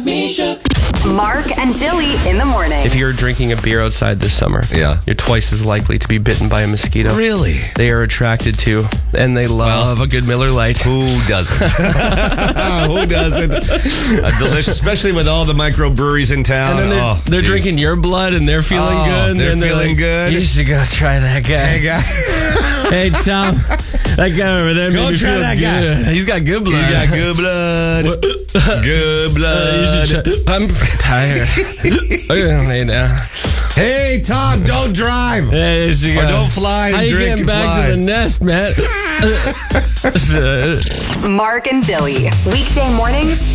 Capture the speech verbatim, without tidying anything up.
got me shook. Mark and Dilly in the morning. If you're drinking a beer outside this summer, Yeah. you're twice as likely to be bitten by a mosquito. Really? They are attracted to, and they love a good Miller Lite. Who doesn't? Who doesn't? Uh, delicious, especially with all the microbreweries in town. And then they're, oh, they're geez. drinking your blood, and they're feeling Oh, good. And they're then they're feeling like, good. You should go try that guy. Hey, guy. Hey, Tom, that guy over there Go made me try feel that good. guy. He's got good blood. You got good blood. Good blood. Uh, you should try. I'm tired. I'm gonna lay down. Hey, Tom, don't drive. Hey, you should Or go. don't fly and How you drink getting and back fly. to the nest, man? Mark and Dilly. Weekday mornings